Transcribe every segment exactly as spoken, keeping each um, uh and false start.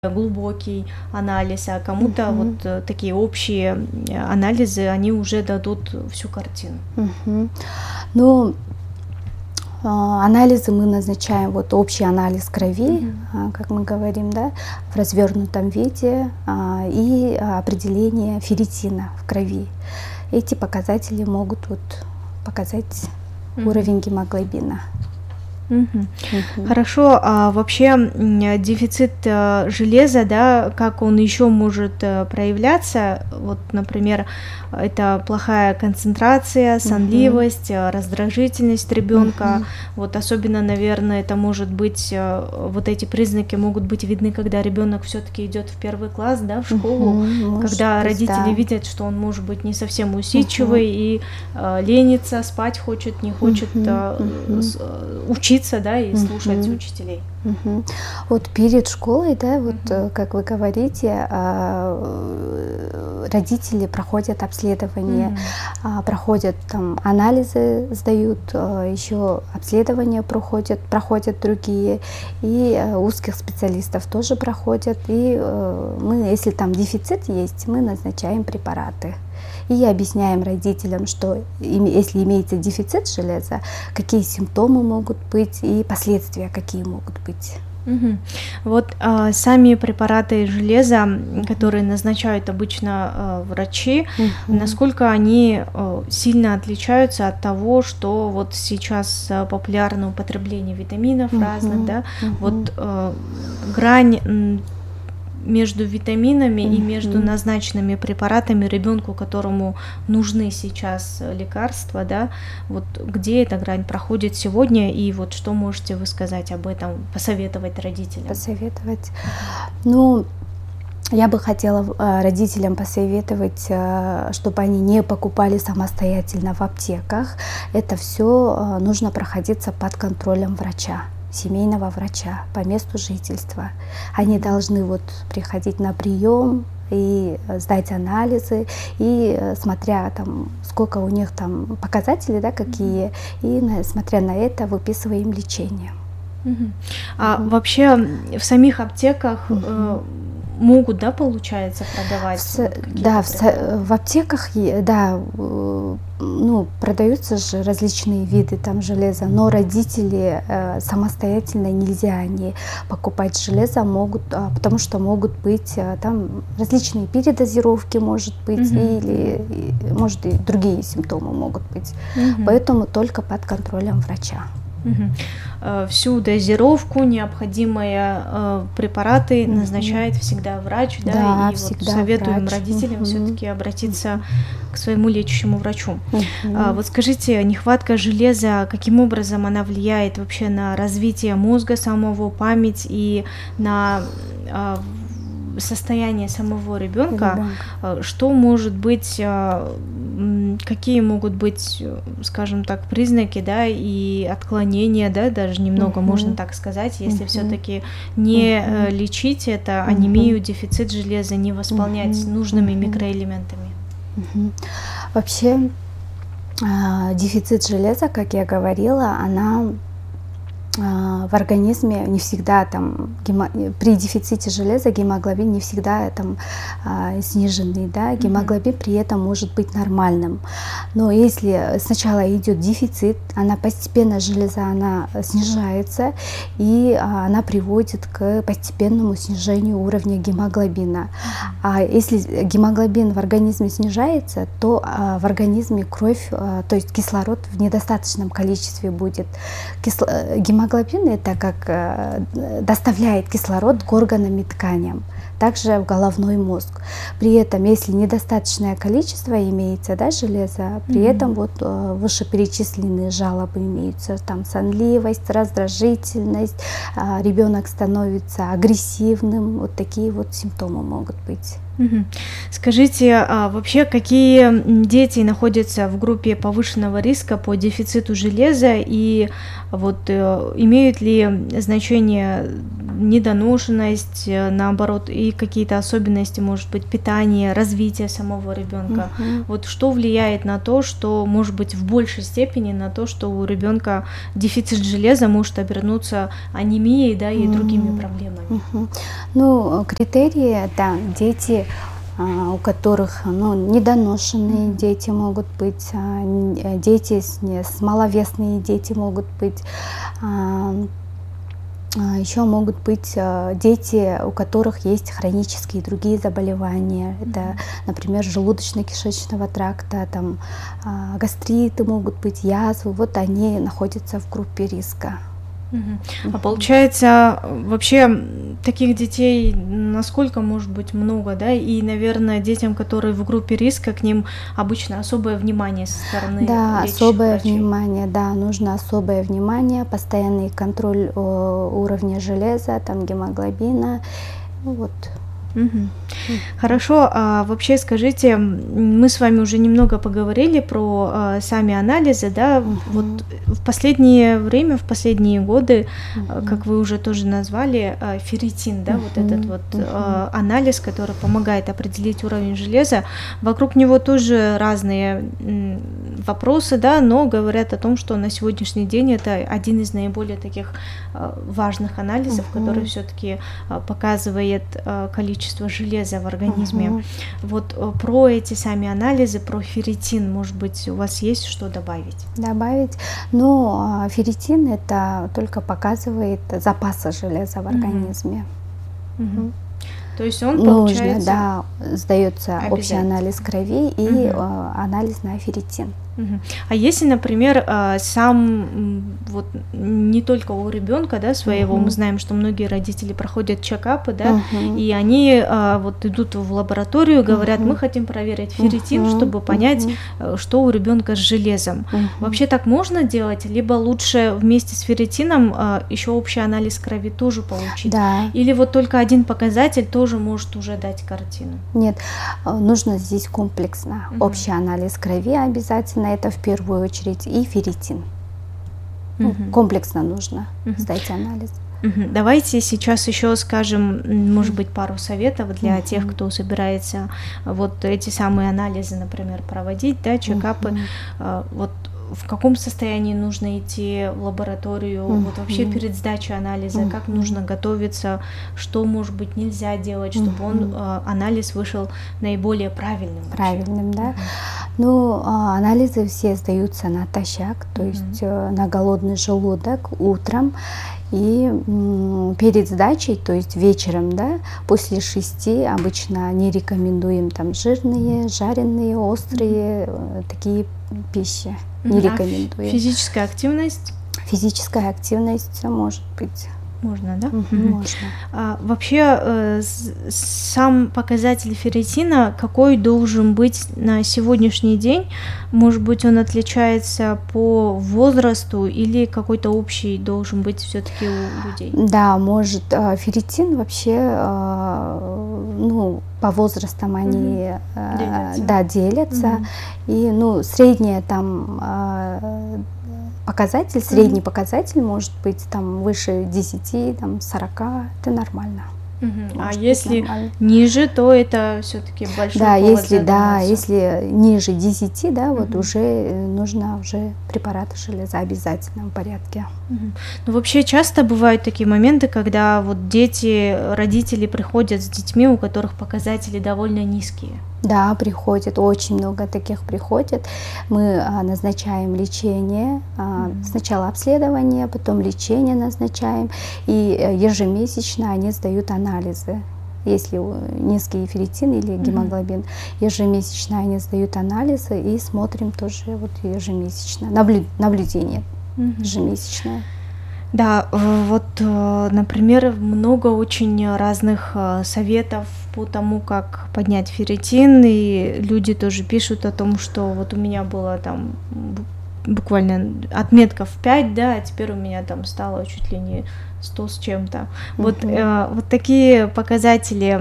глубокий анализ, а кому-то Мгм. вот э, такие общие э, анализы, они уже дадут всю картину. Мгм. Ну, а, анализы мы назначаем, вот общий анализ крови, Мгм. а, как мы говорим, да, в развернутом виде, а, и а, определение ферритина в крови. Эти показатели могут вот показать Мгм. уровень гемоглобина. Мгм. Мгм. Хорошо, а вообще м, дефицит э, железа, да, как он еще может э, проявляться? Вот, например, это плохая концентрация, Мгм. сонливость, э, раздражительность ребенка. Мгм. Вот особенно, наверное, это может быть, э, вот эти признаки могут быть видны, когда ребенок все-таки идет в первый класс, да, в школу, Мгм. Может когда быть, родители да. видят, что он может быть не совсем Мгм. усидчивый и э, ленится, спать хочет, не хочет Мгм. э, Мгм. с- э, учиться, да, и слушать Мгм. учителей. Мгм. Вот перед школой, да, вот Мгм. э, как вы говорите, а, э, родители проходят обследование, Мгм. а, проходят там анализы, сдают, а, еще обследования проходят, проходят другие, и э, узких специалистов тоже проходят. И э, мы, если там дефицит есть, мы назначаем препараты. И объясняем родителям, что име- если имеется дефицит железа, какие симптомы могут быть и последствия какие могут быть. Мгм. Вот а, сами препараты железа, м, Мгм. которые назначают обычно а, врачи, Мгм. насколько они а, сильно отличаются от того, что вот сейчас а, популярно употребление витаминов разных, Мгм. да, Мгм. вот а, грань м, между витаминами и между Мгм. назначенными препаратами ребенку, которому нужны сейчас э, лекарства, да, вот где эта грань проходит сегодня, и вот что можете вы сказать об этом, посоветовать родителям? Посоветовать. Мгм. Ну, я бы хотела э, родителям посоветовать, э, чтобы они не покупали самостоятельно в аптеках. Это все нужно проходиться под контролем врача, семейного врача по месту жительства. Они Мгм. должны вот приходить на прием и э, сдать анализы, и э, смотря там, сколько у них там показателей, да, Мгм. какие, и на- смотря на это выписываем лечение. Мгм. А Мгм. вообще м, в самих аптеках Мгм. э, могут, да, получается, В продавать с вот Да, какие-то в с препараты? в аптеках, е да, э, ну, продаются же различные виды там железа, но родители, э, самостоятельно нельзя они покупать железо, могут, а, потому что могут быть, а, там различные передозировки, может быть, Мгм. Мгм. или, и, может, и другие симптомы могут быть. Мгм. Поэтому только под контролем врача. Мгм. Э, Всю дозировку, необходимые э, препараты Мгм. назначает всегда врач, да, Да, и вот всегда советуем врач. родителям Мгм. все-таки обратиться к своему лечащему врачу. А, Мгм. Вот скажите, нехватка железа, каким образом она влияет вообще на развитие мозга самого, память и на а, в- состояние самого ребенка? Ребенка. Э, Что может быть, а, м, какие могут быть, э, скажем так, признаки, да, и отклонения, да, даже немного можно Мгм. так сказать, если Мгм. все-таки не э, Мгм. лечить это, Мгм. анемию, дефицит железа, не восполнять Мгм. нужными Мгм. микроэлементами. Мгм. Вообще, а, дефицит железа, как я говорила, она а, в организме не всегда там гемо- э, при дефиците железа гемоглобин не всегда там а, сниженный, да, Мгм. гемоглобин при этом может быть нормальным. Но если сначала идет дефицит, она постепенно железа она снижается, и а, она приводит к постепенному снижению уровня гемоглобина. Мгм. А если гемоглобин в организме снижается, то а, в организме кровь, а, то есть кислород в недостаточном количестве будет. Кисло- э, Гемоглобин это как э, доставляет кислород к органам и тканям, также в головной мозг. При этом, если недостаточное количество имеется, да, железа, при Мгм. этом вот э, вышеперечисленные жалобы имеются, там сонливость, раздражительность, а, ребенок становится агрессивным, вот такие вот симптомы могут быть. Мгм. Скажите, а вообще какие м, дети находятся в группе повышенного риска по дефициту железа и вот э, имеют ли значение недоношенность, э, наоборот, и какие-то особенности, может быть, питания, развития самого ребенка? Мгм. Вот что влияет на то, что, может быть, в большей степени на то, что у ребенка дефицит железа может обернуться анемией, да, и другими М, проблемами? мгм. Ну, критерии, это дети, а, у которых, ну, недоношенные Мгм. дети могут быть, а, н- э, дети с, не- с маловесные дети могут быть, еще могут быть а, дети, у которых есть хронические другие заболевания. Это, Мгм. например, желудочно-кишечного тракта, там, а, гастриты могут быть, язвы. Вот они находятся в группе риска. Мгм. А Мгм. получается, э, вообще м, таких детей насколько может быть много, да? И, наверное, детям, которые в группе риска, к ним обычно особое внимание со стороны Да, лечащих особое врачей. внимание, да, нужно особое внимание, постоянный контроль о, уровня железа, там, гемоглобина. Ну вот. Мгм. Мгм. Хорошо, а вообще скажите, м, мы с вами уже немного поговорили про а, сами анализы, да, вот Мгм. э, в последнее время, в последние годы, а, Мгм. как вы уже тоже назвали, а, ферритин, да, вот этот Мгм. вот Мгм. а, анализ, который помогает определить уровень железа, вокруг него тоже разные м, вопросы, да, но говорят о том, что на сегодняшний день это один из наиболее таких а, важных анализов, который Мгм. все-таки показывает а, количество железа в организме. Мгм. Вот э, про эти сами анализы, про ферритин, может быть, у вас есть что добавить? Добавить. Ну, а, ферритин это только показывает запасы железа в Мгм. организме. Мгм. Мгм. То есть он, Нужно, получается, да, сдается общий анализ обязательно. крови и Мгм. а, анализ на ферритин. Мгм. А если, например, а, сам м, вот не только у ребенка, да, своего, мы Мгм. знаем, что многие родители проходят чекапы, да, Мгм. и они а, вот идут в лабораторию, говорят, мы Мгм. хотим проверить ферритин, Мгм. чтобы понять, Мгм. э, что у ребенка с железом. Мгм. Вообще так можно делать, либо лучше вместе с ферритином а, еще общий анализ крови тоже получить, Да, или вот только один показатель тоже может уже дать картину. нет, а, нужно здесь комплексно. Мгм. Общий анализ крови обязательно, это в первую очередь, и ферритин. Ну, Мгм. комплексно нужно Мгм. сдать анализ. Мгм. Давайте сейчас еще скажем, м, может Мгм. быть, пару советов для тех, Мгм. кто собирается вот эти самые анализы, например, проводить, да, чекапы. Мгм. А, Вот в каком состоянии нужно идти в лабораторию, вот вообще Мгм. перед сдачей анализа, как Мгм. нужно готовиться, что, может быть, нельзя делать, чтобы он, Мгм. а, анализ вышел наиболее правильным вообще. Правильным, да. Мгм. Ну, а, анализы все сдаются натощак, то Мгм. есть э, на голодный желудок утром. И м, перед сдачей, то есть вечером, да, после шести обычно не рекомендуем там жирные, жареные, острые э, такие пищи. Не Мгм. А фи- рекомендуем. физическая активность Физическая активность может быть. можно, да? Мгм, Мгм. можно. А, вообще, э, с- сам показатель ферритина, какой должен быть на сегодняшний день? Может быть, он отличается по возрасту или какой-то общий должен быть все-таки у людей? Да, может, а, ферритин вообще, а, ну, по возрастам Мгм. они, а, Делятся. да, делятся. Мгм. И, ну, средняя там а, показатель, средний Мгм. показатель может быть там выше десяти, там сорока, это нормально, Мгм. А может быть если нормально. ниже, то это все-таки большой Да, повод если, да, задуматься. если ниже десяти, да, вот Мгм. уже э, нужно уже препараты железа в обязательном порядке. Мгм. Ну, вообще часто бывают такие моменты, когда вот дети, родители приходят с детьми, у которых показатели довольно низкие. Да, приходит, очень много таких приходит. Мы а, назначаем лечение, а, Мгм. сначала обследование, потом лечение назначаем, и э, ежемесячно они сдают анализы. Если у- низкий ферритин или Мгм. гемоглобин, ежемесячно они сдают анализы и смотрим тоже вот ежемесячно, наблю- наблюдение Мгм. ежемесячное. Да, э, вот, э, например, много очень разных э, советов по тому, как поднять ферритин, и люди тоже пишут о том, что вот у меня было там бу- буквально отметка в пять, да, а теперь у меня там стало чуть ли не сто с чем-то. Угу. Вот, э, вот такие показатели,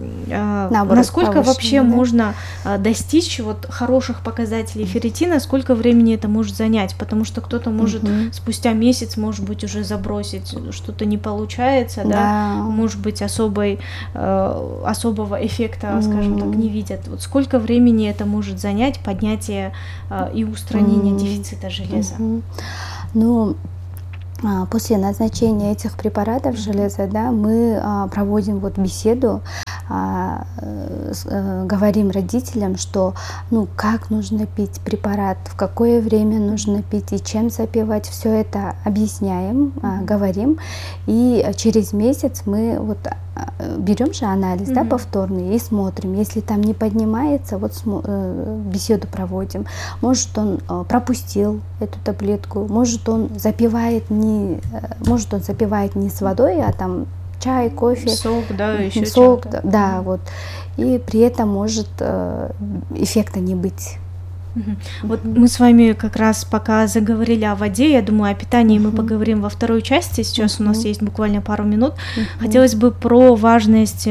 э, Наоборот, насколько вообще да? можно э, достичь вот хороших показателей ферритина, сколько времени это может занять, потому что кто-то может угу. спустя месяц, может быть, уже забросить, что-то не получается, да, да? может быть, особой, э, особого эффекта, угу. скажем так, не видят. Вот сколько времени это может занять, поднятие э, и устранение угу. дефицита железа? Угу. Ну, после назначения этих препаратов железа, да, мы а, проводим вот беседу, а, с, а, говорим родителям, что, ну, как нужно пить препарат, в какое время нужно пить и чем запивать, все это объясняем, а, говорим, и через месяц мы вот берем же анализ, mm-hmm. да, повторный и смотрим, если там не поднимается, вот беседу проводим, может он пропустил эту таблетку, может он запивает не, может он запивает не с водой, а там чай, кофе, сок, да, еще сок, да, да, вот, и при этом может эффекта не быть. Вот mm-hmm. мы с вами как раз пока заговорили о воде, я думаю, о питании mm-hmm. мы поговорим во второй части, сейчас mm-hmm. у нас есть буквально пару минут. Mm-hmm. Хотелось бы про важность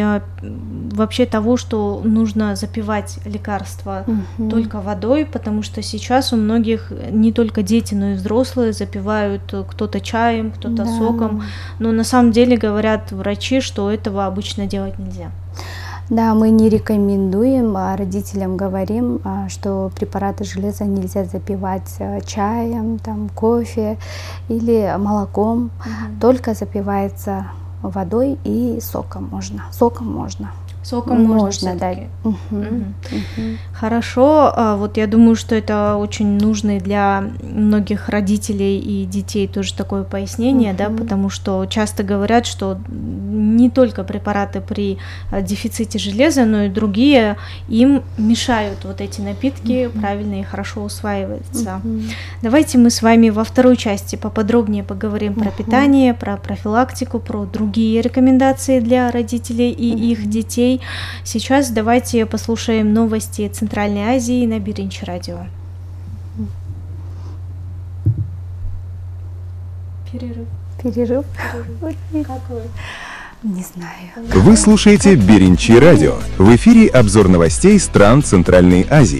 вообще того, что нужно запивать лекарства mm-hmm. только водой, потому что сейчас у многих не только дети, но и взрослые запивают кто-то чаем, кто-то да. соком, но на самом деле говорят врачи, что этого обычно делать нельзя. Да, мы не рекомендуем, а родителям говорим, что препараты железа нельзя запивать чаем, там, кофе или молоком, угу. только запивается водой и соком можно. Соком можно. Соком можно, можно дать. Угу. Угу. Угу. Хорошо, вот я думаю, что это очень нужно для многих родителей и детей тоже такое пояснение, угу. да, потому что часто говорят, что не только препараты при дефиците железа, но и другие им мешают вот эти напитки угу. правильно и хорошо усваиваться. Угу. Давайте мы с вами во второй части поподробнее поговорим угу. про питание, про профилактику, про другие рекомендации для родителей и угу. их детей. Сейчас давайте послушаем новости Центральной Азии на Биринчи радио. Перерыв. Перерыв? Перерыв. Как вы? Не знаю. Вы слушаете Биринчи радио. В эфире обзор новостей стран Центральной Азии.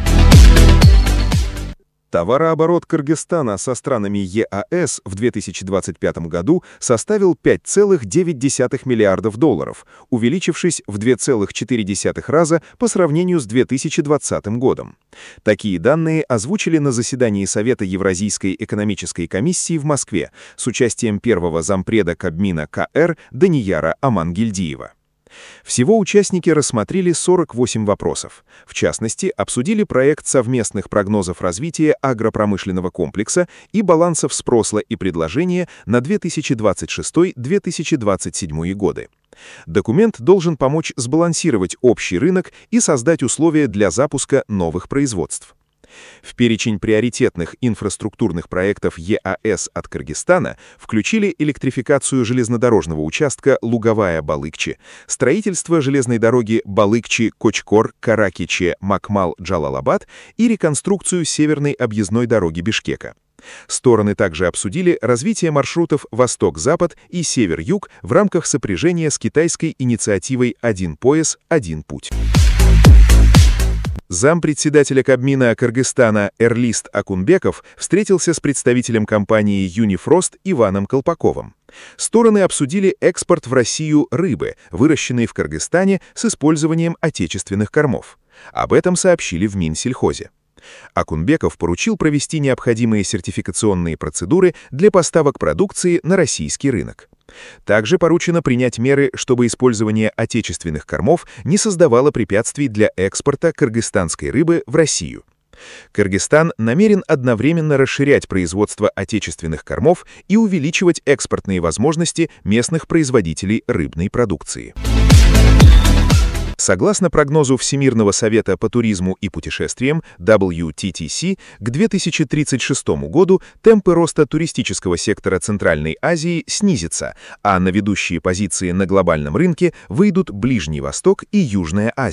Товарооборот Кыргызстана со странами ЕАЭС в две тысячи двадцать пятом году составил пять целых девять десятых миллиардов долларов, увеличившись в два целых четыре десятых раза по сравнению с две тысячи двадцатым годом. Такие данные озвучили на заседании Совета Евразийской экономической комиссии в Москве с участием первого зампреда Кабмина КР Данияра Амангельдиева. Всего участники рассмотрели сорок восемь вопросов. В частности, обсудили проект совместных прогнозов развития агропромышленного комплекса и балансов спроса и предложения на две тысячи двадцать шестой — две тысячи двадцать седьмой годы. Документ должен помочь сбалансировать общий рынок и создать условия для запуска новых производств. В перечень приоритетных инфраструктурных проектов ЕАЭС от Кыргызстана включили электрификацию железнодорожного участка Луговая-Балыкчи, строительство железной дороги Балыкчи-Кочкор-Каракиче-Макмал-Джалалабад и реконструкцию северной объездной дороги Бишкека. Стороны также обсудили развитие маршрутов Восток-Запад и Север-Юг в рамках сопряжения с китайской инициативой «Один пояс, один путь». Зампредседателя Кабмина Кыргызстана Эрлист Акунбеков встретился с представителем компании «Юнифрост» Иваном Колпаковым. Стороны обсудили экспорт в Россию рыбы, выращенной в Кыргызстане с использованием отечественных кормов. Об этом сообщили в Минсельхозе. Акунбеков поручил провести необходимые сертификационные процедуры для поставок продукции на российский рынок. Также поручено принять меры, чтобы использование отечественных кормов не создавало препятствий для экспорта кыргызстанской рыбы в Россию. Кыргызстан намерен одновременно расширять производство отечественных кормов и увеличивать экспортные возможности местных производителей рыбной продукции. Согласно прогнозу Всемирного совета по туризму и путешествиям дабл ю ти ти си, к две тысячи тридцать шестому году темпы роста туристического сектора Центральной Азии снизятся, а на ведущие позиции на глобальном рынке выйдут Ближний Восток и Южная Азия.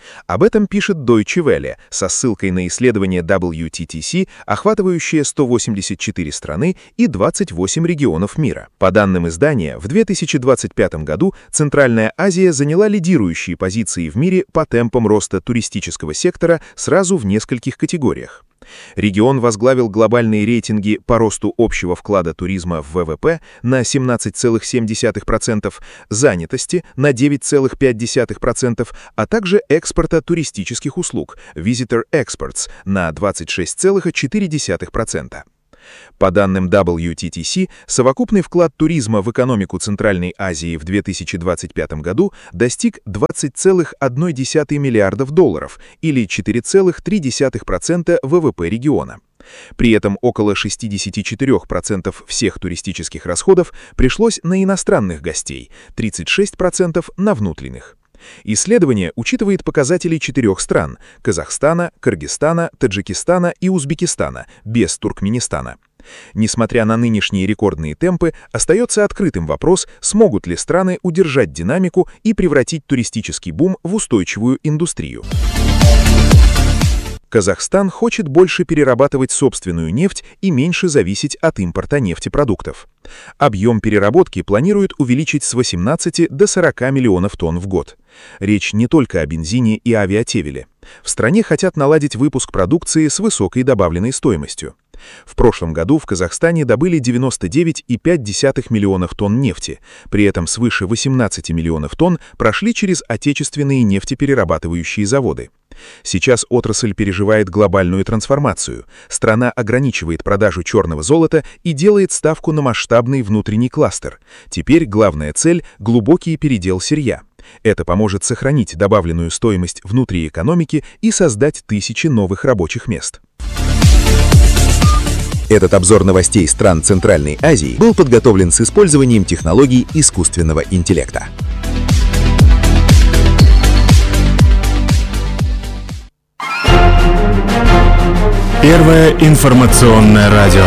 Об этом пишет Deutsche Welle со ссылкой на исследование дабл ю ти ти си, охватывающее сто восемьдесят четыре страны и двадцать восемь регионов мира. По данным издания, в две тысячи двадцать пятом году Центральная Азия заняла лидирующие позиции в мире по темпам роста туристического сектора сразу в нескольких категориях. Регион возглавил глобальные рейтинги по росту общего вклада туризма в вэ вэ пэ на семнадцать целых семь десятых процента, занятости на девять целых пять десятых процента, а также экспорта туристических услуг Visitor Exports на двадцать шесть целых четыре десятых процента. По данным дабл ю ти ти си, совокупный вклад туризма в экономику Центральной Азии в две тысячи двадцать пятом году достиг двадцать целых одна десятая миллиардов долларов или четыре целых три десятых процента вэ вэ пэ региона. При этом около шестьдесят четыре процента всех туристических расходов пришлось на иностранных гостей, тридцать шесть процентов на внутренних. Исследование учитывает показатели четырех стран – Казахстана, Кыргызстана, Таджикистана и Узбекистана, без Туркменистана. Несмотря на нынешние рекордные темпы, остается открытым вопрос, смогут ли страны удержать динамику и превратить туристический бум в устойчивую индустрию. Казахстан хочет больше перерабатывать собственную нефть и меньше зависеть от импорта нефтепродуктов. Объем переработки планируют увеличить с восемнадцати до сорока миллионов тонн в год. Речь не только о бензине и авиатевеле. В стране хотят наладить выпуск продукции с высокой добавленной стоимостью. В прошлом году в Казахстане добыли девяносто девять целых пять десятых миллионов тонн нефти, при этом свыше восемнадцати миллионов тонн прошли через отечественные нефтеперерабатывающие заводы. Сейчас отрасль переживает глобальную трансформацию. Страна ограничивает продажу черного золота и делает ставку на масштабный внутренний кластер. Теперь главная цель – глубокий передел сырья. Это поможет сохранить добавленную стоимость внутри экономики и создать тысячи новых рабочих мест. Этот обзор новостей стран Центральной Азии был подготовлен с использованием технологий искусственного интеллекта. Первое информационное радио.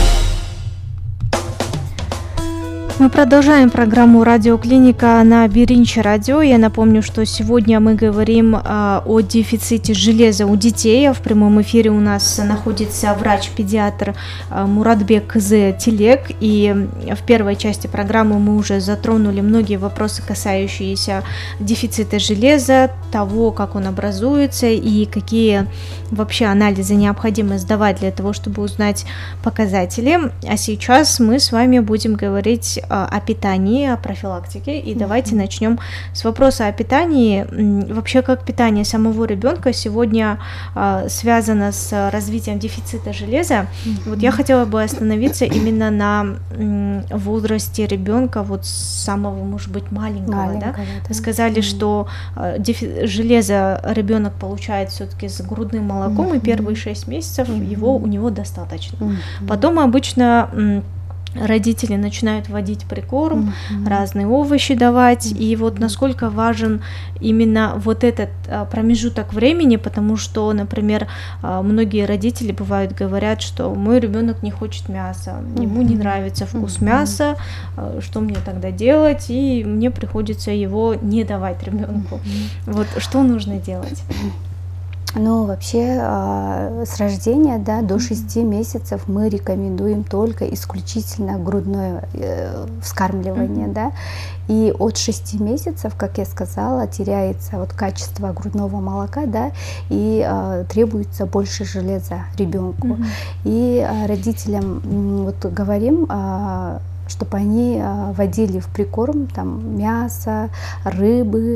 Мы продолжаем программу «Радиоклиника» на Биринчи радио. Я напомню, что сегодня мы говорим а, о дефиците железа у детей. А в прямом эфире у нас находится врач-педиатр а, Муратбек Кызы Телек. И в первой части программы мы уже затронули многие вопросы, касающиеся дефицита железа, того, как он образуется и какие вообще анализы необходимо сдавать для того, чтобы узнать показатели. А сейчас мы с вами будем говорить о питании, о профилактике. И mm-hmm. давайте начнем с вопроса о питании. Вообще, как питание самого ребенка сегодня а, связано с развитием дефицита железа. Mm-hmm. Вот я хотела бы остановиться именно на м, возрасте ребенка, вот самого, может быть, маленького. маленького да? Да. Вы сказали, mm-hmm. что а, дефи- железо ребенок получает все-таки с грудным молоком, mm-hmm. и первые шесть месяцев mm-hmm. его у него достаточно. Mm-hmm. Потом обычно м, родители начинают вводить прикорм, mm-hmm. разные овощи давать, mm-hmm. и вот насколько важен именно вот этот а, промежуток времени, потому что, например, а, многие родители бывают говорят, что мой ребенок не хочет мяса, mm-hmm. ему не нравится вкус mm-hmm. мяса, а, что мне тогда делать, и мне приходится его не давать ребенку. Mm-hmm. Вот что нужно делать? Ну, вообще, э, с рождения, да, до шести месяцев мы рекомендуем только исключительно грудное э, вскармливание, mm-hmm. да, и от шести месяцев, как я сказала, теряется вот качество грудного молока, да, и э, требуется больше железа ребенку. Mm-hmm. И э, родителям м, вот говорим, э, чтобы они а, вводили в прикорм там мясо, рыбы,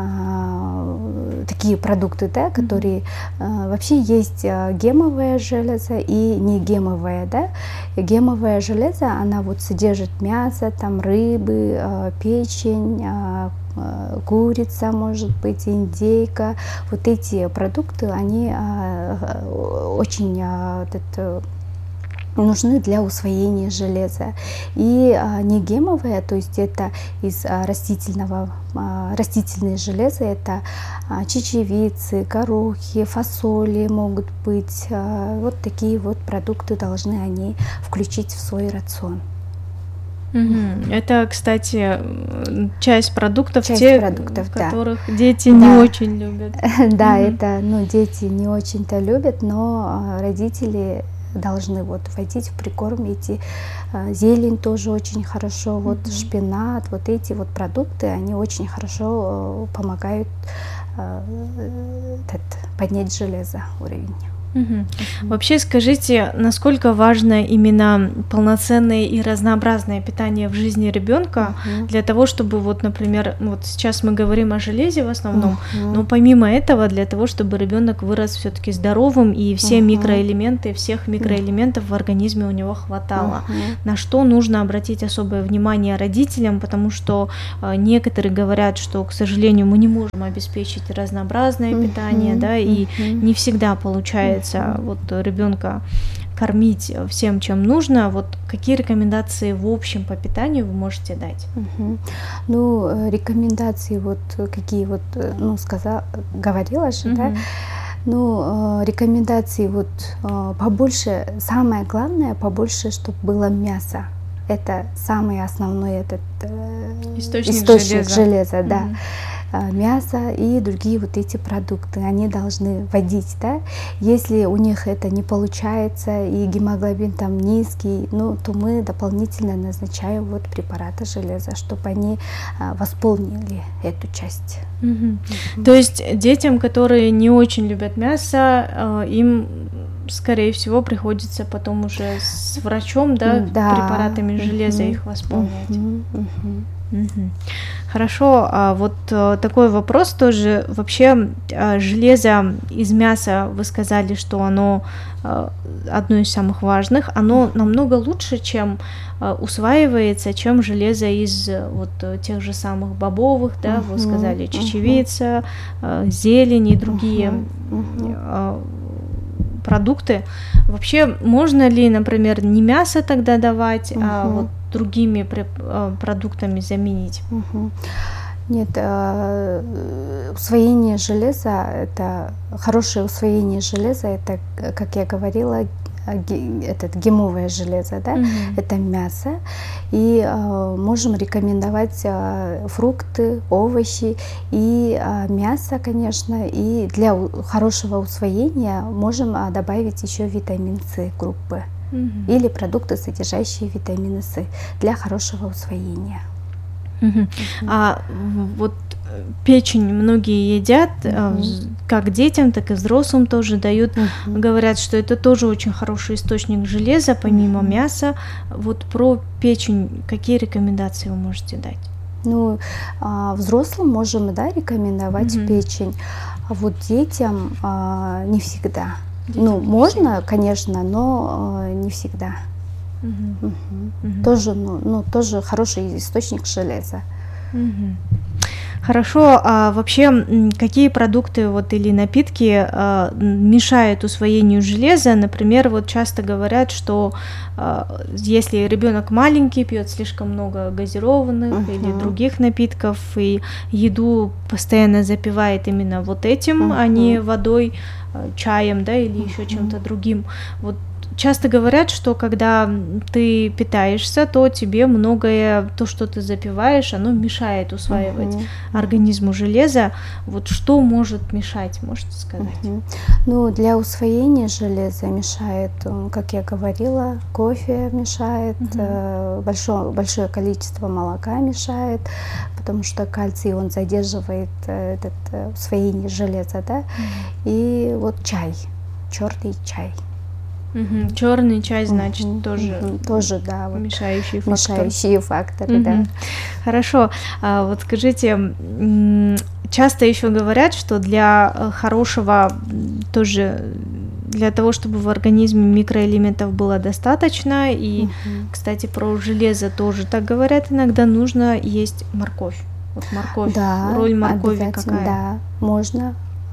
а, такие продукты, да, которые а, вообще есть а, гемовое железо и не гемовое, да. И гемовое железо, она вот содержит мясо, там рыбы, а, печень, а, курица, может быть, индейка. Вот эти продукты, они а, очень а, это, нужны для усвоения железа. И а, не гемовое, то есть это из а, растительного, а, растительное железо, это а, чечевицы, горохи, фасоли могут быть. А, вот такие вот продукты должны они включить в свой рацион. Мгм. Это, кстати, м, часть продуктов, Часть те, продуктов, да. которых дети не Да. очень любят. Да, Мгм. это, ну, дети не очень-то любят, но а, родители должны вот вводить в прикорм эти а, зелень тоже очень хорошо, вот Мгм. шпинат, вот эти вот продукты, они очень хорошо э, помогают а, э, этот, поднять железо уровень. Мгм. Вообще скажите, насколько важно именно полноценное и разнообразное питание в жизни ребенка Мгм. для того, чтобы вот, например, вот сейчас мы говорим о железе в основном, Мгм. но помимо этого для того, чтобы ребенок вырос все-таки здоровым и все Мгм. микроэлементы, всех микроэлементов в организме у него хватало. Мгм. На что нужно обратить особое внимание родителям, потому что э, некоторые говорят, что, к сожалению, мы не можем обеспечить разнообразное питание, Мгм. да, и Мгм. не всегда получается вот ребенка кормить всем, чем нужно. Вот какие рекомендации в общем по питанию вы можете дать? Мгм. Ну, э, рекомендации вот э, какие вот, э, ну, сказала, говорила же, да, Мгм. ну, э, рекомендации вот э, побольше, самое главное, побольше, чтобы было мясо. Это самый основной этот э, Источник железа. железа, да. Мгм. А, мясо и другие вот эти продукты, они должны вводить, да. Если у них это не получается и гемоглобин там низкий, ну, то мы дополнительно назначаем вот препараты железа, чтобы они а, восполнили эту часть. Мгм. То есть детям, которые не очень любят мясо, э, им, скорее всего, приходится потом уже с врачом, да, Да. препаратами железа Мгм. их восполнять. Мгм. Мгм. Мгм. Хорошо, а вот э, такой вопрос тоже. Вообще э, железо из мяса, вы сказали, что оно э, одно из самых важных, оно намного лучше, чем э, усваивается, чем железо из э, вот э, тех же самых бобовых, да, вы Мгм. сказали, Мгм. чечевица, э, зелень и другие Мгм. Мгм. э, продукты. Вообще, можно ли, например, не мясо тогда давать, а Мгм. вот другими преп- э, продуктами заменить? Мгм. Нет, э, усвоение железа, это хорошее усвоение железа, это, э, как я говорила, э, ге- этот гемовое железо, да, Мгм. это мясо. И э, можем рекомендовать э, фрукты, овощи и э, мясо, конечно. И для у- хорошего усвоения можем э, добавить еще витамин С группы Мгм. или продукты, содержащие витамины С для хорошего усвоения. Мгм. А в- вот э, печень многие едят, э, Мгм. вз- как детям, так и взрослым тоже дают. Мгм. Говорят, что это тоже очень хороший источник железа, помимо Мгм. мяса. Вот про печень какие рекомендации вы можете дать? Ну, а, взрослым можем, да, рекомендовать Мгм. печень, а вот детям а, не всегда. Детям Ну, не можно, конечно, но а, не всегда. Мгм. Мгм. Мгм. Тоже, ну, ну, тоже хороший источник железа. Мгм. Хорошо, а вообще м, какие продукты вот или напитки а, м, мешают усвоению железа? Например, вот часто говорят, что а, если ребенок маленький, пьет слишком много газированных или Мгм. других напитков и еду постоянно запивает именно вот этим, а не Мгм. водой, а, чаем, да, или еще чем-то другим. Вот часто говорят, что когда м, ты питаешься, то тебе многое, то, что ты запиваешь, оно мешает усваивать Мгм. организму железа. Вот что может мешать, можете сказать? Мгм. Ну, для усвоения железа мешает, м, как я говорила, кофе мешает, Мгм. э, большое, большое количество молока мешает, потому что кальций он задерживает э, этот э, усвоение железа, да. И вот чай, черный чай. Мгм. Черный чай, значит, Мгм. тоже Мгм. Тоже, да, вот мешающий фактор. мешающие факторы, да. Мгм. Хорошо. А вот скажите, м, часто еще говорят, что для э, хорошего м, тоже для того, чтобы в организме микроэлементов было достаточно, и, Мгм. кстати, про железо тоже так говорят, иногда нужно есть морковь. Вот морковь, Да, роль моркови обязательно, какая? да, можно,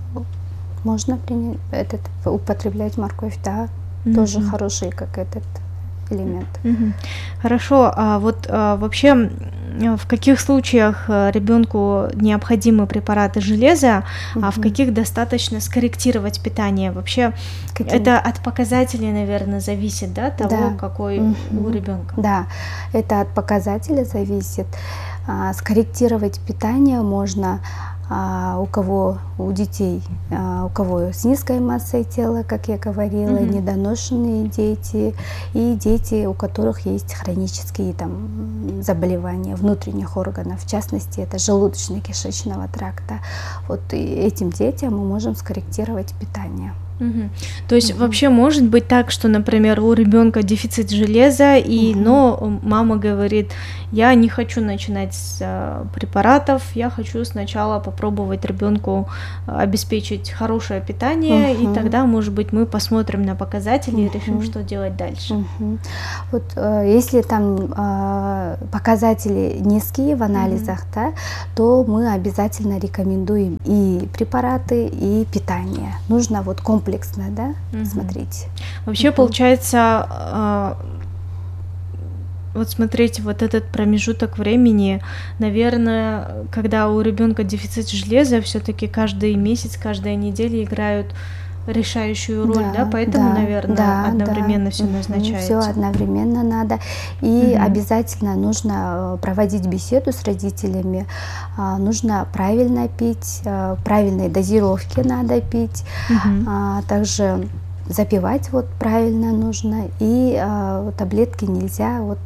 можно принять этот, употреблять морковь, да, тоже Мгм. хороший как этот элемент. Мгм. Хорошо, а вот а, вообще в каких случаях ребенку необходимы препараты железа, угу. а в каких достаточно скорректировать питание? Вообще Каким? Это от показателей, наверное, зависит, да, того, да. какой угу. у ребенка. Да, это от показателя зависит. А, скорректировать питание можно а, у кого, у детей, а, у кого с низкой массой тела, как я говорила, mm-hmm. недоношенные дети и дети, у которых есть хронические там заболевания внутренних органов, в частности, это желудочно-кишечного тракта. Вот и этим детям мы можем скорректировать питание. Угу. То есть угу. вообще может быть так, что, например, у ребенка дефицит железа, и, угу. но мама говорит, я не хочу начинать с а, препаратов, я хочу сначала попробовать ребенку обеспечить хорошее питание, угу. и тогда, может быть, мы посмотрим на показатели угу. и решим, что делать дальше. Угу. Вот э, если там э, показатели низкие в анализах, угу. да, то мы обязательно рекомендуем и препараты, и питание. Нужно вот комплексно комплексно, да, угу. смотреть. Вообще, угу. получается, э, вот смотрите, вот этот промежуток времени, наверное, когда у ребенка дефицит железа, все-таки каждый месяц, каждая неделя играют решающую роль, да, да? Поэтому, да, наверное, да, одновременно да. все назначается. Все одновременно надо. И угу. обязательно нужно проводить беседу с родителями, нужно правильно пить, правильные дозировки надо пить, угу. также запивать вот правильно нужно, и таблетки нельзя, вот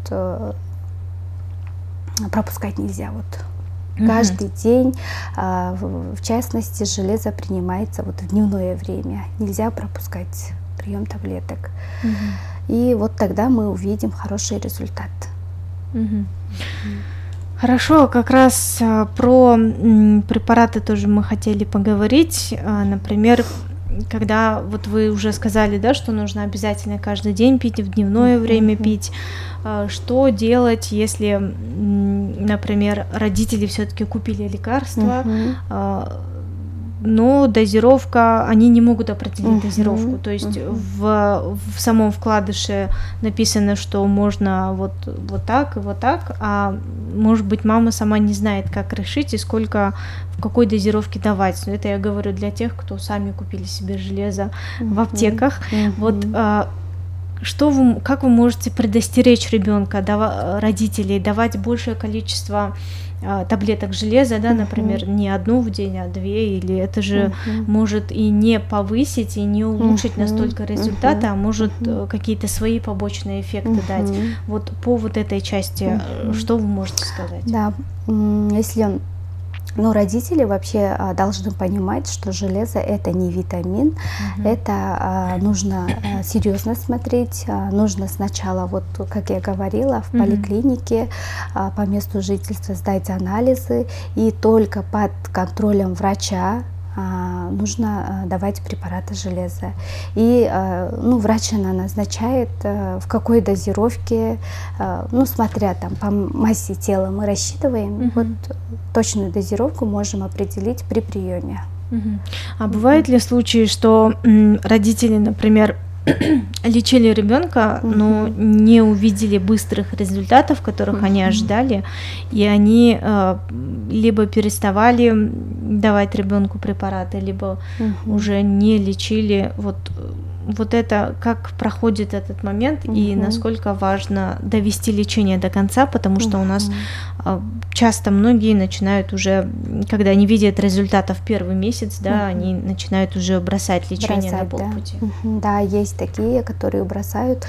пропускать нельзя, вот. Каждый mm-hmm. день, а, в, в частности, железо принимается вот в дневное время. Нельзя пропускать прием таблеток. Mm-hmm. И вот тогда мы увидим хороший результат. Mm-hmm. Mm-hmm. Хорошо, как раз а, про м, препараты тоже мы хотели поговорить. А, например, когда вот вы уже сказали, да, что нужно обязательно каждый день пить, в дневное mm-hmm. время пить. Что делать, если, например, родители все-таки купили лекарства, uh-huh. но дозировка, они не могут определить uh-huh. дозировку. То есть uh-huh. в, в самом вкладыше написано, что можно вот, вот так и вот так, а может быть, мама сама не знает, как решить и сколько, в какой дозировке давать. Но это я говорю для тех, кто сами купили себе железо uh-huh. в аптеках. Uh-huh. Вот Что вы, как вы можете предостеречь ребенка, дава, родителей, давать большее количество а, таблеток железа, да, например, uh-huh. не одну в день, а две, или это же uh-huh. может и не повысить, и не улучшить uh-huh. настолько результаты, uh-huh. а может uh-huh. какие-то свои побочные эффекты uh-huh. дать. Вот по вот этой части, uh-huh. что вы можете сказать? Да, если... Но родители вообще а, должны понимать, что железо это не витамин, mm-hmm. это а, нужно а, серьезно смотреть, а, нужно сначала, вот как я говорила, в mm-hmm. поликлинике а, по месту жительства сдать анализы, и только под контролем врача а, нужно а, давать препараты железа. И а, ну, врач она назначает, а, в какой дозировке, а, ну смотря там по массе тела мы рассчитываем, mm-hmm. вот точную дозировку можем определить при приеме. Mm-hmm. А бывают ли случаи, что м, родители, например, лечили ребенка, mm-hmm. но не увидели быстрых результатов, которых mm-hmm. они ожидали, и они э, либо переставали давать ребенку препараты, либо mm-hmm. уже не лечили. Вот, вот это, как проходит этот момент, mm-hmm. и насколько важно довести лечение до конца, потому что mm-hmm. у нас э, часто многие начинают уже, когда они видят результатов первый месяц, да, mm-hmm. они начинают уже бросать лечение бросать, на полпути. Да. Mm-hmm. да, есть такие, которые бросают,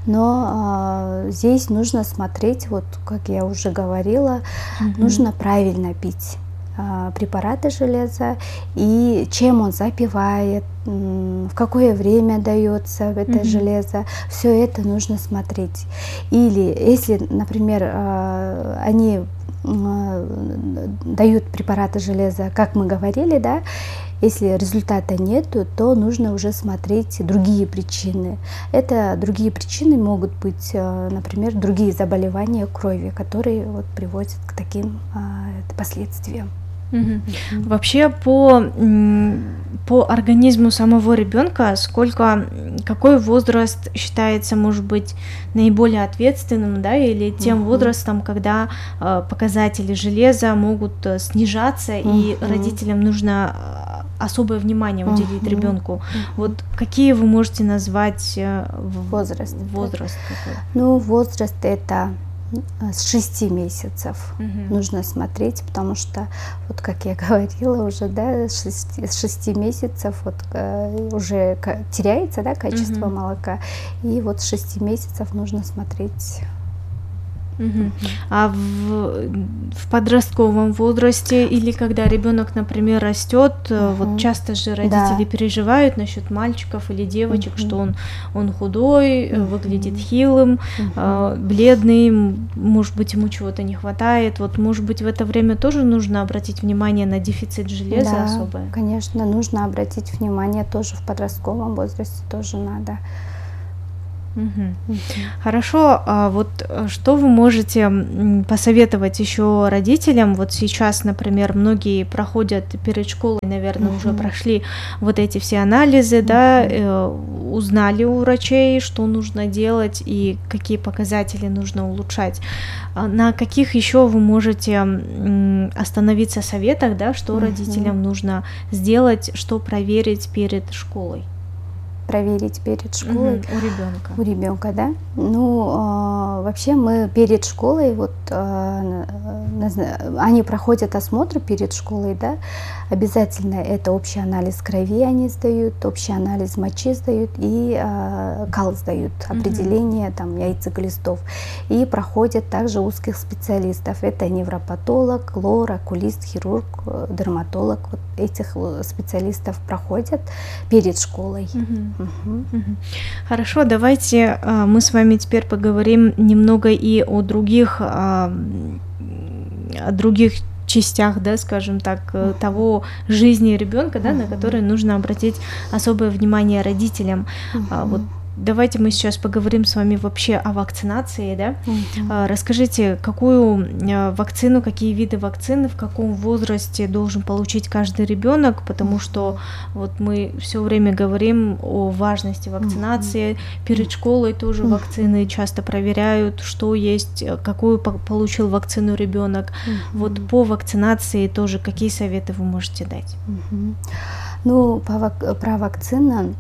но э, здесь нужно смотреть, вот как я уже говорила, mm-hmm. нужно правильно пить э, препараты железа, и чем он запивает, в какое время дается это mm-hmm. железо, все это нужно смотреть. Или если, например, э, они э, дают препараты железа, как мы говорили, да, если результата нету, то нужно уже смотреть другие причины. Это другие причины могут быть, например, другие заболевания крови, которые вот приводят к таким а, последствиям. Угу. Вообще по, по организму самого ребенка, сколько, какой возраст считается, может быть, наиболее ответственным, да, или тем uh-huh. возрастом, когда э, показатели железа могут э, снижаться, uh-huh. и родителям нужно особое внимание уделить uh-huh. ребенку. Uh-huh. Вот какие вы можете назвать э, возраст? Возраст какой? Ну, возраст это с шести месяцев угу. нужно смотреть, потому что, вот как я говорила уже, да, с шести, с шести месяцев вот, э, уже теряется, да, качество угу. молока, и вот с шести месяцев нужно смотреть. Угу. А в, в подростковом возрасте или когда ребенок, например, растет, угу. вот часто же родители да. переживают насчет мальчиков или девочек, угу. что он, он худой, угу. выглядит хилым, угу. э, бледный, может быть, ему чего-то не хватает. Вот, может быть, в это время тоже нужно обратить внимание на дефицит железа да, особое? Конечно, нужно обратить внимание тоже в подростковом возрасте, тоже надо. Угу. Угу. Хорошо, а вот что вы можете посоветовать еще родителям? Вот сейчас, например, многие проходят перед школой, наверное, угу. уже прошли вот эти все анализы, угу. да, э, узнали у врачей, что нужно делать и какие показатели нужно улучшать. На каких еще вы можете остановиться советах, да, что угу. родителям нужно сделать, что проверить перед школой? Проверить перед школой угу, у ребенка. У ребенка, да. Ну, э, вообще мы перед школой, вот э, они проходят осмотр перед школой, да. Обязательно это общий анализ крови они сдают, общий анализ мочи сдают и э, кал сдают, определение угу. там яйцеглистов. И проходят также узких специалистов. Это невропатолог, лор, окулист, хирург, дерматолог. Вот этих специалистов проходят перед школой. Угу. Угу. Хорошо, давайте а, мы с вами теперь поговорим немного и о других, а, о других частях, да, скажем так, uh-huh. того жизни ребенка, да, uh-huh. на который нужно обратить особое внимание родителям. Uh-huh. А, вот давайте мы сейчас поговорим с вами вообще о вакцинации, да. Uh-huh. Расскажите, какую вакцину, какие виды вакцины, в каком возрасте должен получить каждый ребенок, потому что вот мы все время говорим о важности вакцинации. Uh-huh. Перед школой тоже uh-huh. вакцины часто проверяют, что есть, какую получил вакцину ребенок. Uh-huh. Вот по вакцинации тоже какие советы вы можете дать? Uh-huh. Ну, по, про вакцину.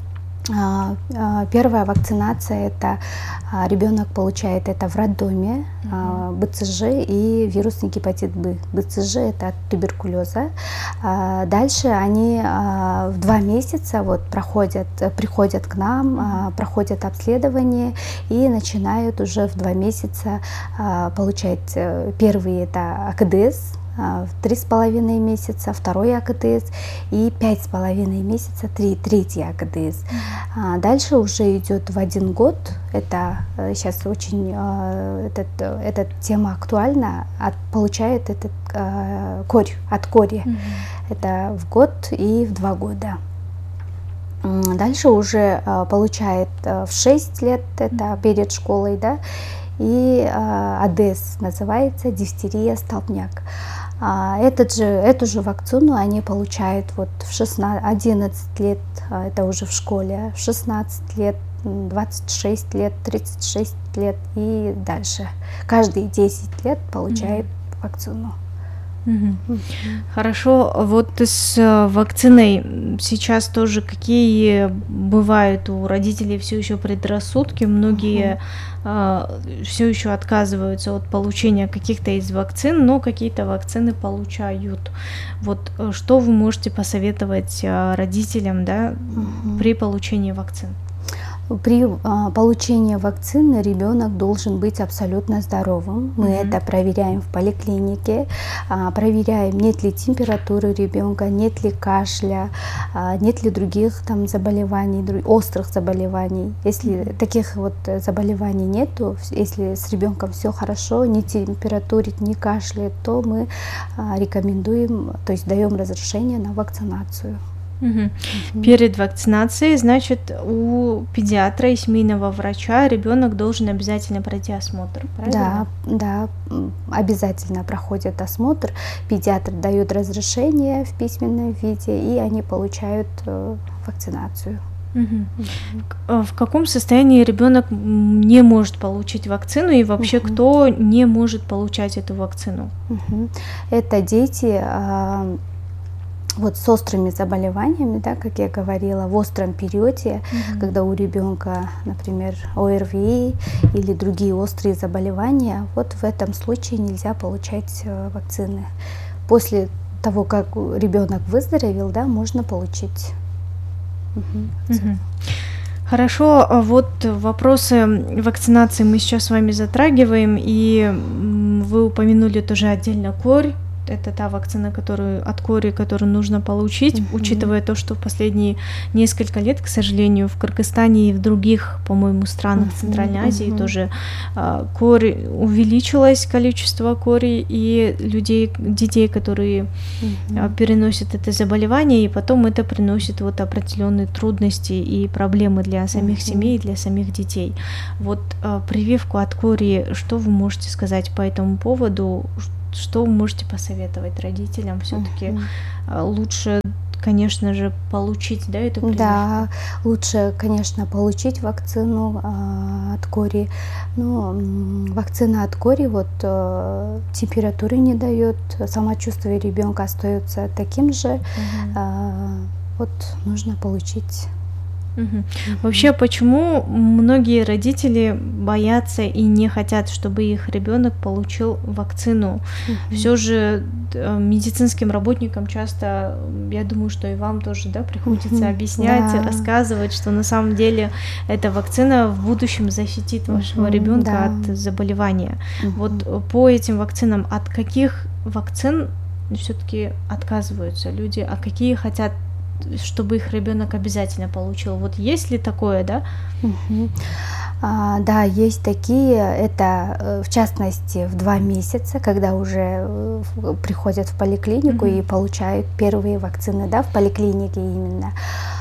Первая вакцинация это ребенок получает это в роддоме, uh-huh. БЦЖ и вирусный гепатит Б. БЦЖ это от туберкулеза. Дальше они в два месяца вот проходят, приходят к нам, uh-huh. проходят обследование и начинают уже в два месяца получать первый это АКДС. В три с половиной месяца, второй АКДС и пять с половиной месяца, три, третий АКДС. Mm-hmm. Дальше уже идет в один год, это сейчас очень, этот, эта тема актуальна, от, получает этот э, корь, от кори, mm-hmm. это в год и в два года. Дальше уже э, получает э, в шесть лет, это mm-hmm. перед школой, да, и э, АДС называется дифтерия, столбняк. Этот же, эту же вакцину они получают вот в шестнадцать, одиннадцать лет, это уже в школе, в шестнадцать лет, двадцать шесть лет, тридцать шесть лет и дальше. Каждые десять лет получает mm-hmm. вакцину. Mm-hmm. Mm-hmm. Хорошо, вот с вакциной сейчас тоже какие бывают у родителей все еще предрассудки? Многие mm-hmm. э, все еще отказываются от получения каких-то из вакцин, но какие-то вакцины получают. Вот что вы можете посоветовать родителям, да, mm-hmm. при получении вакцин? При а, получении вакцины ребенок должен быть абсолютно здоровым. Мы mm-hmm. это проверяем в поликлинике, а, проверяем, нет ли температуры ребенка, нет ли кашля, а, нет ли других там заболеваний, друг, острых заболеваний. Если mm-hmm. таких вот заболеваний нету, если с ребенком все хорошо, не температурит, не кашляет, то мы а, рекомендуем, то есть даем разрешение на вакцинацию. Угу. Мгм. Перед вакцинацией, значит, у педиатра и семейного врача ребенок должен обязательно пройти осмотр, Да, правильно? да, м, обязательно проходит осмотр. Педиатр дает разрешение в письменном виде, и они получают э, вакцинацию. Мгм. К- а В каком состоянии ребенок м, не может получить вакцину и вообще Мгм. кто не может получать эту вакцину? Мгм. Это дети а, вот с острыми заболеваниями, да, как я говорила, в остром периоде, Мгм. когда у ребенка, например, О Р В И или другие острые заболевания, вот в этом случае нельзя получать э, вакцины. После того, как ребенок выздоровел, да, можно получить. Мгм. Мгм. Хорошо, а вот вопросы вакцинации мы сейчас с вами затрагиваем, и м, вы упомянули тоже отдельно корь. Это та вакцина, которую от кори, которую нужно получить, Мгм. учитывая то, что в последние несколько лет, к сожалению, в Кыргызстане и в других, по-моему, странах Мгм, Центральной Азии мгм. тоже а, кори увеличилось количество кори и людей, детей, которые а, Мгм. переносят это заболевание, и потом это приносит вот определенные трудности и проблемы для самих Мгм. семей, для самих детей. Вот а, прививку от кори, что вы можете сказать по этому поводу? Ш- Что вы можете посоветовать родителям? Все-таки Мгм. лучше, конечно же, получить, да, эту прививку? Да, лучше, конечно, получить вакцину а, от кори. Но м, вакцина от кори вот э, температуры не дает, самочувствие ребенка остается таким же. Мгм. А, вот нужно получить. Мгм. Вообще, почему многие родители боятся и не хотят, чтобы их ребенок получил вакцину? Мгм. Все же э, медицинским работникам часто, м, я думаю, что и вам тоже, да, приходится Мгм. объяснять, Да. рассказывать, что на самом деле эта вакцина в будущем защитит вашего Мгм. ребенка Да. от заболевания. Вот Мгм. э, по этим вакцинам, от каких вакцин все-таки отказываются люди, а какие хотят, чтобы их ребенок обязательно получил? Вот есть ли такое, да? Мгм. А, да, есть такие, это э, в частности в два месяца, когда уже э, в- приходят в поликлинику Мгм. и получают первые вакцины, да, в поликлинике именно.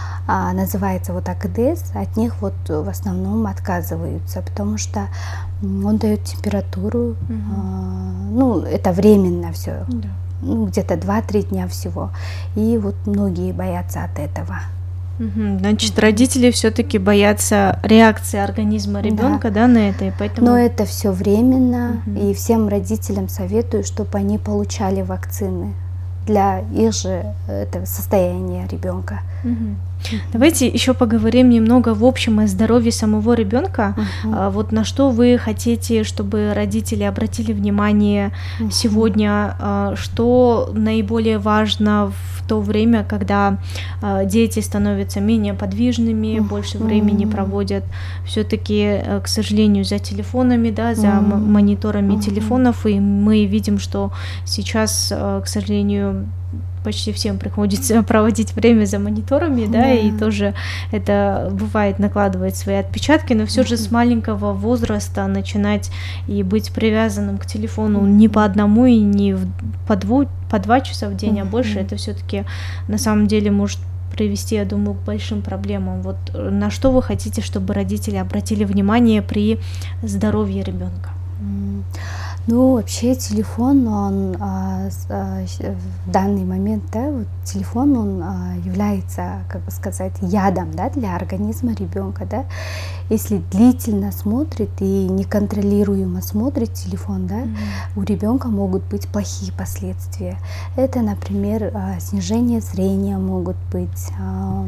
А, называется вот А К Д С, от них вот в основном отказываются, потому что м, он дает температуру, Мгм. а, ну, это временно все, Да. ну, где-то два-три дня всего, и вот многие боятся от этого. Мгм. Значит, родители все-таки боятся реакции организма Да. ребенка, да, на это, и поэтому. Но это все временно, Мгм. и всем родителям советую, чтобы они получали вакцины для их же этого состояния ребенка. Мгм. Давайте еще поговорим немного в общем о здоровье самого ребенка. Мгм. А, Вот на что вы хотите, чтобы родители обратили внимание Мгм. сегодня, а, что наиболее важно в то время, когда а, дети становятся менее подвижными, Мгм. больше времени проводят все-таки, к сожалению, за телефонами, да, за м- Мгм. мониторами Мгм. телефонов, и мы видим, что сейчас, а, к сожалению, почти всем приходится проводить время за мониторами, да, Да. и тоже это бывает накладывает свои отпечатки, но все же с маленького возраста начинать и быть привязанным к телефону не по одному и не в- по, дву, по два часа в день, а больше, Мгм. это все-таки на самом деле может привести, я думаю, к большим проблемам. Вот э, на что вы хотите, чтобы родители обратили внимание при здоровье ребенка? М, Ну, вообще телефон, он а, с- а, щ- в данный момент, да, вот телефон, он а, является, как бы сказать, ядом, да, для организма ребенка, да. Если длительно смотрит и неконтролируемо смотрит телефон, да, у ребенка могут быть плохие последствия. Это, например, а, снижение зрения могут быть, а,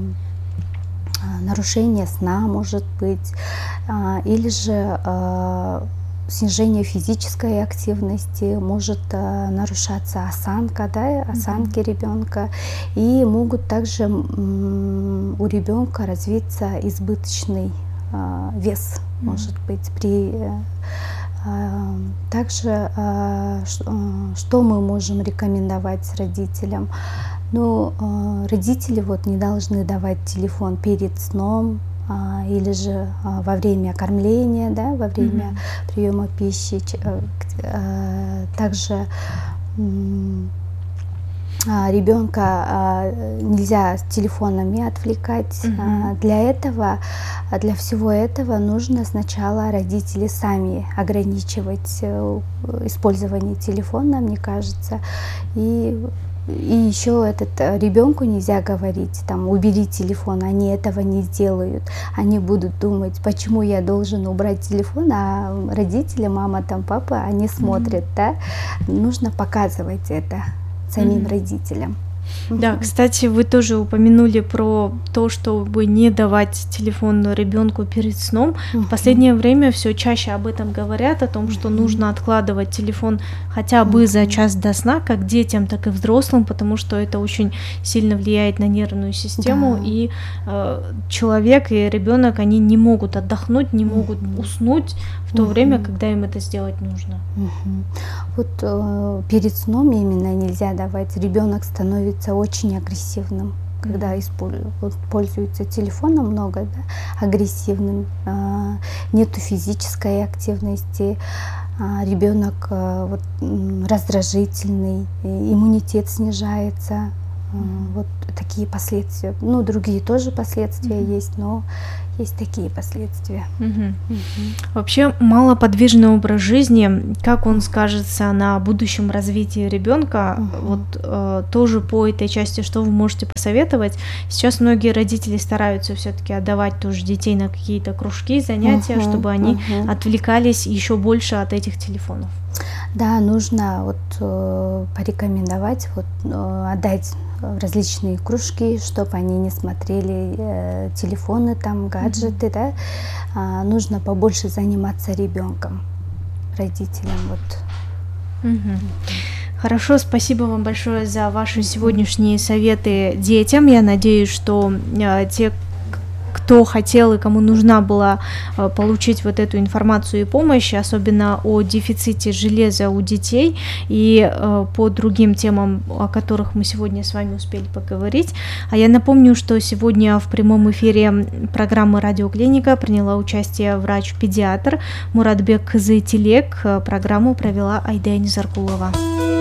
а, нарушение сна может быть, а, или же а, снижение физической активности, может а, нарушаться осанка, да, осанки ребенка, и могут также м, у ребенка развиться избыточный а, вес, может быть, при э, а, также а, ш- а, что мы можем рекомендовать родителям? Ну, а, родители вот не должны давать телефон перед сном а, или же а, во время кормления, да, во время приема пищи. Ч- э, к- а, Также м, ребенка нельзя телефонами отвлекать. Мгм. Для этого, для всего этого нужно сначала родители сами ограничивать э, использование телефона, мне кажется. И, и еще этот э, ребенку нельзя говорить, там, убери телефон, они этого не сделают. Они будут думать, почему я должен убрать телефон, а родители, мама, там, папа, они смотрят, да. Нужно показывать это самим Мгм. родителям. Да, кстати, вы тоже упомянули про то, чтобы не давать телефон ребенку перед сном. В последнее время все чаще об этом говорят, о том, что нужно откладывать телефон хотя бы за час до сна, как детям, так и взрослым, потому что это очень сильно влияет на нервную систему, Да. и э, человек и ребенок, они не могут отдохнуть, не могут уснуть в то время, Мгм. когда им это сделать нужно. Мгм. Вот э, перед сном именно нельзя давать. Ребенок становится очень агрессивным, когда исполь- вот пользуется телефоном много, да, агрессивным, а, нету физической активности, ребенок э, вот, м, раздражительный, и иммунитет снижается. А, Вот такие последствия. Ну, другие тоже последствия Мгм. есть, но есть такие последствия. Мгм. Мгм. Вообще малоподвижный образ жизни, как он скажется на будущем развитии ребенка, Мгм. вот э, тоже по этой части, что вы можете посоветовать? Сейчас многие родители стараются все-таки отдавать тоже детей на какие-то кружки, занятия, Мгм, чтобы они мгм. отвлекались еще больше от этих телефонов. Да, нужно вот э, порекомендовать, вот э, отдать в различные кружки, чтобы они не смотрели э, телефоны, там гаджеты, да. А, нужно побольше заниматься ребенком, родителям, вот. Мгм. Хорошо, спасибо вам большое за ваши сегодняшние советы детям. Я надеюсь, что э, те, к- кто хотел и кому нужна была э, получить вот эту информацию и помощь, особенно о дефиците железа у детей и э, по другим темам, о которых мы сегодня с вами успели поговорить. А я напомню, что сегодня в прямом эфире программы «Радиоклиника» приняла участие врач-педиатр Муратбек Зайтилек. Программу провела Айда Низаркулова.